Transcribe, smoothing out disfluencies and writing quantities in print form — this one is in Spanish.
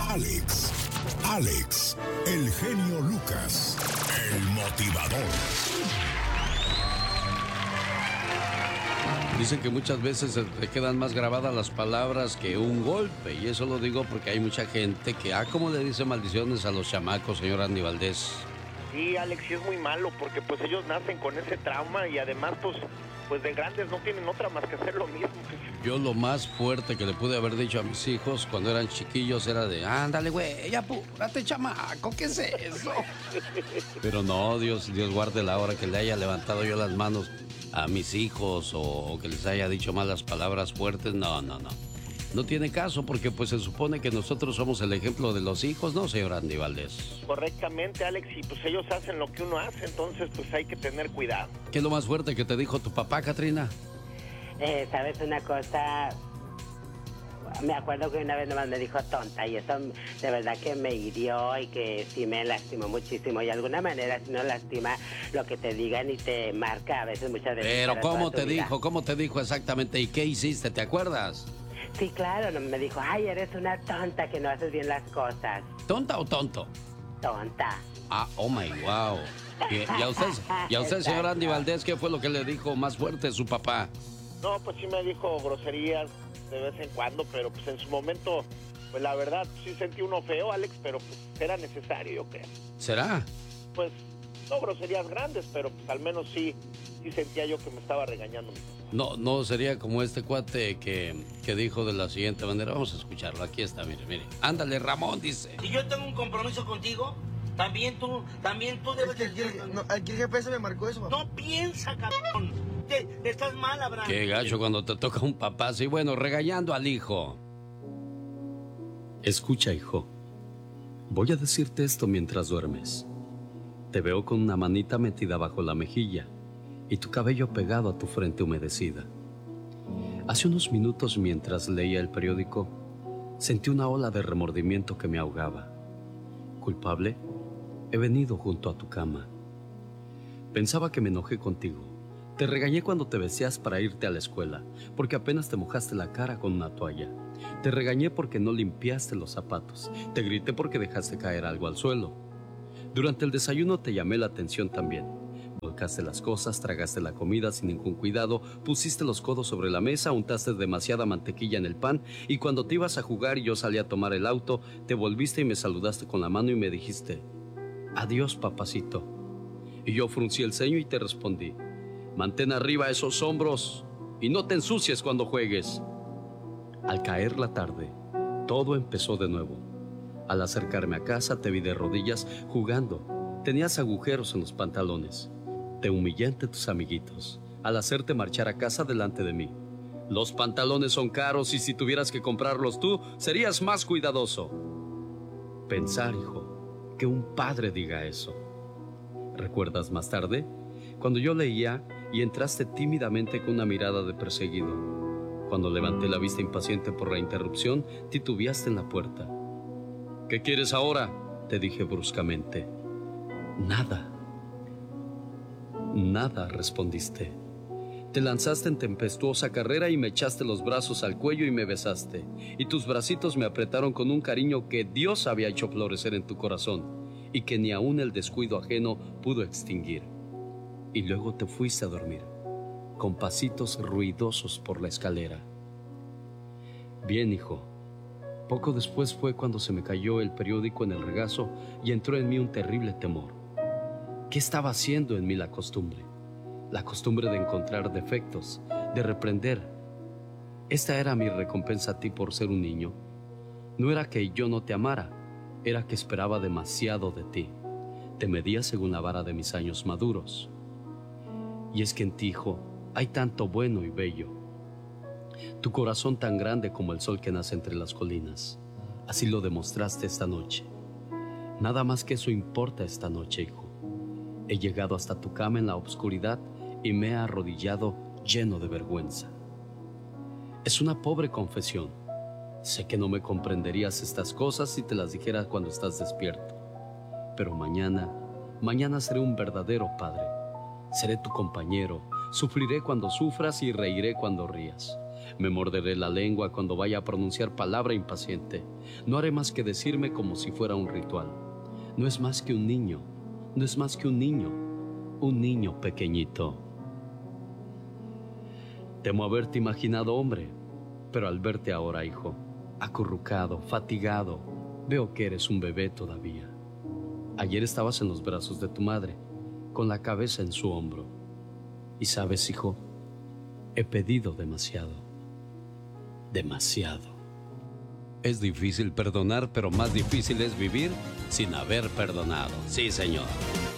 Alex, el genio Lucas, el motivador. Dicen que muchas veces se te quedan más grabadas las palabras que un golpe. Y eso lo digo porque hay mucha gente que, ¿cómo le dice maldiciones a los chamacos, señor Andy Valdés? Sí, Alex, sí es muy malo porque pues ellos nacen con ese trauma y además pues de grandes no tienen otra más que hacer lo mismo. Yo lo más fuerte que le pude haber dicho a mis hijos cuando eran chiquillos era de, ándale, güey, apúrate, chamaco, ¿qué es eso? Pero no, Dios guarde la hora que le haya levantado yo las manos a mis hijos o que les haya dicho malas palabras fuertes. No. No tiene caso porque pues se supone que nosotros somos el ejemplo de los hijos, ¿no, señor Andy Valdés? Correctamente, Alex, y pues ellos hacen lo que uno hace, entonces pues hay que tener cuidado. ¿Qué es lo más fuerte que te dijo tu papá, Katrina? ¿Sabes una cosa? Me acuerdo que una vez nomás me dijo tonta y eso de verdad que me hirió y que sí me lastimó muchísimo. Y de alguna manera si no lastima lo que te digan y te marca a veces, muchas veces. Pero ¿cómo te dijo? ¿Cómo te dijo exactamente? ¿Y qué hiciste? ¿Te acuerdas? Sí, claro, me dijo, ay, eres una tonta que no haces bien las cosas. ¿Tonta o tonto? Tonta. Oh my wow. ¿Y a usted, señor Andy Valdés, qué fue lo que le dijo más fuerte su papá? No, pues sí me dijo groserías de vez en cuando, pero pues en su momento, pues la verdad, sí sentí uno feo, Alex, pero pues era necesario, yo creo. ¿Será? Pues no groserías grandes, pero pues al menos sí sentía yo que me estaba regañando. No sería como este cuate que dijo de la siguiente manera. Vamos a escucharlo, aquí está, mire. Ándale, Ramón, dice. Si yo tengo un compromiso contigo, también tú debes de... ¿Qué GPS me marcó eso, papá? No piensa, cabrón. Estás mal, Abraham. Qué gacho cuando te toca un papá. Sí, bueno, regañando al hijo. Escucha, hijo. Voy a decirte esto mientras duermes. Te veo con una manita metida bajo la mejilla y tu cabello pegado a tu frente humedecida. Hace unos minutos, mientras leía el periódico, sentí una ola de remordimiento que me ahogaba. ¿Culpable? He venido junto a tu cama. Pensaba que me enojé contigo. Te regañé cuando te vestías para irte a la escuela, porque apenas te mojaste la cara con una toalla. Te regañé porque no limpiaste los zapatos. Te grité porque dejaste caer algo al suelo. Durante el desayuno te llamé la atención también. Volcaste las cosas, tragaste la comida sin ningún cuidado, pusiste los codos sobre la mesa, untaste demasiada mantequilla en el pan y cuando te ibas a jugar y yo salí a tomar el auto, te volviste y me saludaste con la mano y me dijiste, adiós, papacito. Y yo fruncí el ceño y te respondí, mantén arriba esos hombros y no te ensucies cuando juegues. Al caer la tarde, todo empezó de nuevo. Al acercarme a casa te vi de rodillas jugando. Tenías agujeros en los pantalones. Te humillé ante tus amiguitos al hacerte marchar a casa delante de mí. Los pantalones son caros y si tuvieras que comprarlos tú, serías más cuidadoso. Pensar, hijo, que un padre diga eso. ¿Recuerdas más tarde? Cuando yo leía y entraste tímidamente con una mirada de perseguido. Cuando levanté la vista impaciente por la interrupción, titubeaste en la puerta. ¿Qué quieres ahora?, te dije bruscamente. Nada, respondiste. Te lanzaste en tempestuosa carrera y me echaste los brazos al cuello y me besaste. Y tus bracitos me apretaron con un cariño que Dios había hecho florecer en tu corazón y que ni aún el descuido ajeno pudo extinguir. Y luego te fuiste a dormir, con pasitos ruidosos por la escalera. Bien, hijo. Poco después fue cuando se me cayó el periódico en el regazo y entró en mí un terrible temor. ¿Qué estaba haciendo en mí la costumbre? La costumbre de encontrar defectos, de reprender. Esta era mi recompensa a ti por ser un niño. No era que yo no te amara, era que esperaba demasiado de ti. Te medía según la vara de mis años maduros. Y es que en ti, hijo, hay tanto bueno y bello. Tu corazón tan grande como el sol que nace entre las colinas. Así lo demostraste esta noche. Nada más que eso importa esta noche, hijo. He llegado hasta tu cama en la oscuridad y me he arrodillado lleno de vergüenza. Es una pobre confesión. Sé que no me comprenderías estas cosas si te las dijera cuando estás despierto. Pero mañana seré un verdadero padre. Seré tu compañero, sufriré cuando sufras y reiré cuando rías. Me morderé la lengua cuando vaya a pronunciar palabra impaciente. No haré más que decirme como si fuera un ritual. No es más que un niño, no es más que un niño pequeñito. Temo haberte imaginado hombre, pero al verte ahora, hijo, acurrucado, fatigado, veo que eres un bebé todavía. Ayer estabas en los brazos de tu madre, con la cabeza en su hombro. Y sabes, hijo, he pedido demasiado. Demasiado. Es difícil perdonar, pero más difícil es vivir sin haber perdonado. Sí, señor.